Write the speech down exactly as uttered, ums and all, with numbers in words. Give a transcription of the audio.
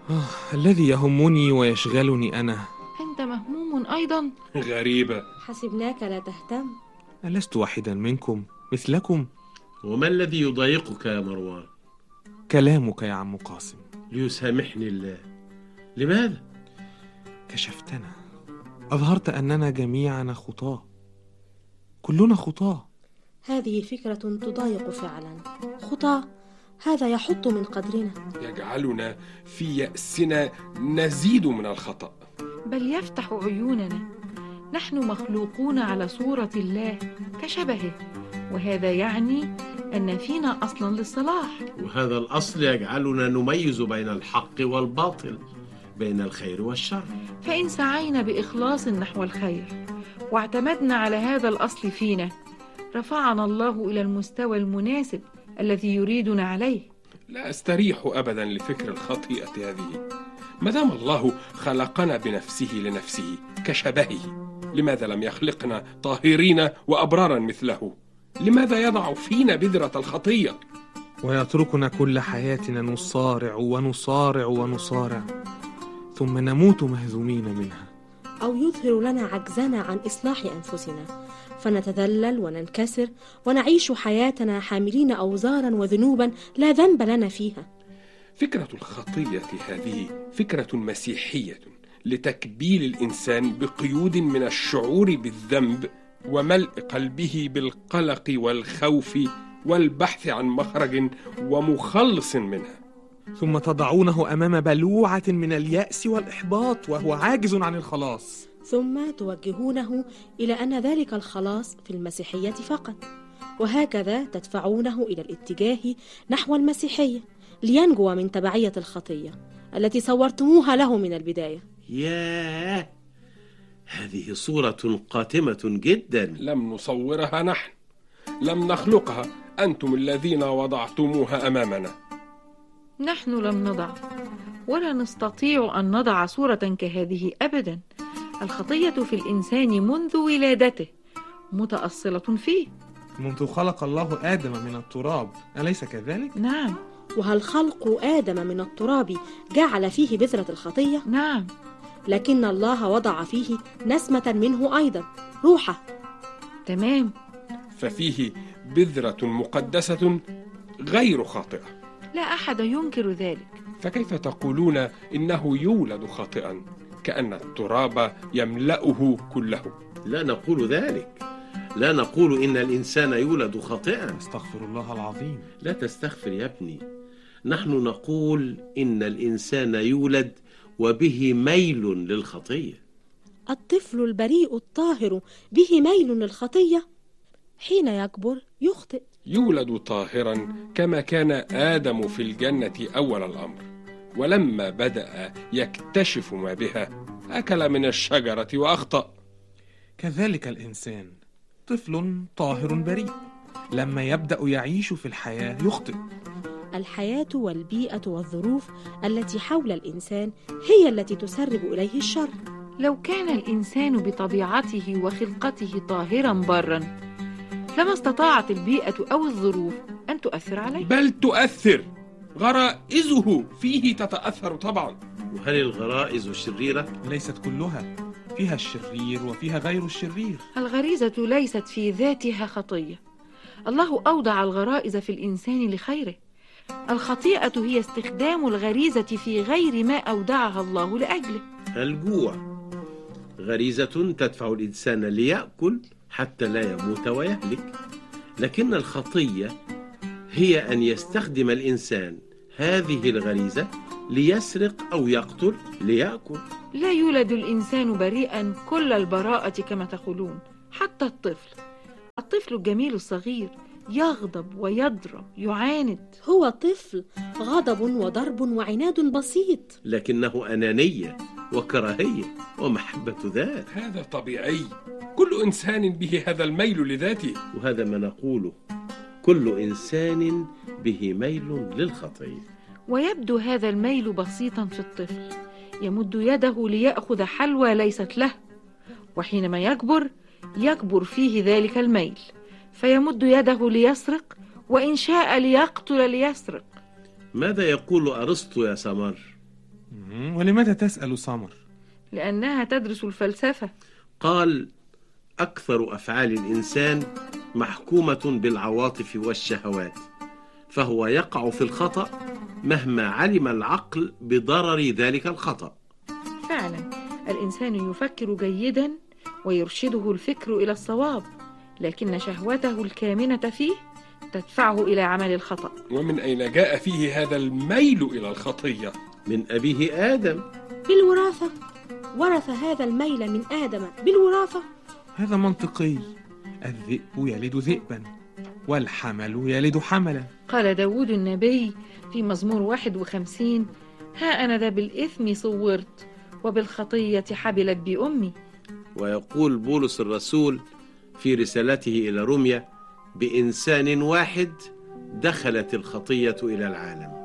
آه، الذي يهمني ويشغلني أنا. أنت مهموم أيضا؟ غريبة. حسبناك لا تهتم. ألست واحدا منكم مثلكم؟ وما الذي يضايقك يا مروان؟ كلامك يا عم قاسم. ليسامحني الله. لماذا؟ كشفتنا، أظهرت أننا جميعنا خطاة، كلنا خطاة. هذه فكرة تضايق فعلا. خطاة، هذا يحط من قدرنا، يجعلنا في يأسنا نزيد من الخطأ، بل يفتح عيوننا. نحن مخلوقون على صورة الله كشبهه، وهذا يعني أن فينا أصلا للصلاح، وهذا الأصل يجعلنا نميز بين الحق والباطل، بين الخير والشر. فإن سعينا بإخلاص نحو الخير واعتمدنا على هذا الأصل فينا، رفعنا الله إلى المستوى المناسب الذي يريدنا عليه. لا أستريح أبدا لفكر الخطيئة هذه. مدام الله خلقنا بنفسه لنفسه كشبهه، لماذا لم يخلقنا طاهرين وأبرارا مثله؟ لماذا يضع فينا بذرة الخطية ويتركنا كل حياتنا نصارع ونصارع ونصارع، ثم نموت مهزومين منها؟ أو يظهر لنا عجزنا عن إصلاح أنفسنا، فنتذلل وننكسر ونعيش حياتنا حاملين أوزارا وذنوبا لا ذنب لنا فيها. فكرة الخطية هذه فكرة مسيحية لتكبيل الإنسان بقيود من الشعور بالذنب وملء قلبه بالقلق والخوف والبحث عن مخرج ومخلص منها، ثم تضعونه أمام بلوعة من اليأس والإحباط وهو عاجز عن الخلاص، ثم توجهونه إلى أن ذلك الخلاص في المسيحية فقط، وهكذا تدفعونه إلى الاتجاه نحو المسيحية لينجو من تبعية الخطية التي صورتموها له من البداية. ياه، هذه صورة قاتمة جدا. لم نصورها نحن، لم نخلقها، أنتم الذين وضعتموها أمامنا. نحن لم نضع ولا نستطيع أن نضع صورة كهذه أبدا. الخطية في الإنسان منذ ولادته متأصلة فيه، منذ خلق الله آدم من التراب، أليس كذلك؟ نعم. وهل خلق آدم من التراب جعل فيه بذرة الخطية؟ نعم. لكن الله وضع فيه نسمة منه أيضا، روحه. تمام. ففيه بذرة مقدسة غير خاطئة. لا أحد ينكر ذلك. فكيف تقولون إنه يولد خاطئا كأن التراب يملأه كله؟ لا نقول ذلك، لا نقول إن الإنسان يولد خاطئا. استغفر الله العظيم. لا تستغفر يا ابني، نحن نقول إن الإنسان يولد وبه ميل للخطية. الطفل البريء الطاهر به ميل للخطية، حين يكبر يخطئ. يولد طاهرا كما كان آدم في الجنة أول الأمر، ولما بدأ يكتشف ما بها أكل من الشجرة وأخطأ. كذلك الإنسان طفل طاهر بريء، لما يبدأ يعيش في الحياة يخطئ. الحياة والبيئة والظروف التي حول الإنسان هي التي تسرب إليه الشر. لو كان الإنسان بطبيعته وخلقته طاهرا برا، لما استطاعت البيئة أو الظروف أن تؤثر عليه. بل تؤثر، غرائزه فيه تتأثر طبعا. وهل الغرائز شريرة؟ ليست كلها، فيها الشرير وفيها غير الشرير. الغريزة ليست في ذاتها خطية، الله أوضع الغرائز في الإنسان لخيره. الخطيئة هي استخدام الغريزة في غير ما أودعها الله لأجله. الجوع غريزة تدفع الإنسان ليأكل حتى لا يموت ويهلك، لكن الخطية هي أن يستخدم الإنسان هذه الغريزة ليسرق أو يقتل ليأكل. لا يولد الإنسان بريئا كل البراءة كما تقولون. حتى الطفل الطفل الجميل الصغير يغضب ويضرب يعاند. هو طفل، غضب وضرب وعناد بسيط، لكنه أنانية وكراهية ومحبة ذات. هذا طبيعي، كل إنسان به هذا الميل لذاته. وهذا ما نقوله، كل إنسان به ميل للخطية. ويبدو هذا الميل بسيطا في الطفل، يمد يده ليأخذ حلوى ليست له، وحينما يكبر يكبر فيه ذلك الميل، فيمد يده ليسرق، وإن شاء ليقتل ليسرق. ماذا يقول أرسطو يا سمر؟ مم، ولماذا تسأل سمر؟ لأنها تدرس الفلسفة. قال: أكثر أفعال الإنسان محكومة بالعواطف والشهوات، فهو يقع في الخطأ مهما علم العقل بضرر ذلك الخطأ. فعلا الإنسان يفكر جيدا ويرشده الفكر إلى الصواب، لكن شهوته الكامنة فيه تدفعه إلى عمل الخطأ. ومن أين جاء فيه هذا الميل إلى الخطية؟ من أبيه آدم. بالوراثة، ورث هذا الميل من آدم بالوراثة. هذا منطقي، الذئب يلد ذئبا والحمل يلد حملا. قال داود النبي في مزمور واحد وخمسين: ها أنا ذا بالإثم صورت وبالخطية حبلت بأمي. ويقول بولس الرسول في رسالته إلى روميا: بإنسان واحد دخلت الخطية إلى العالم.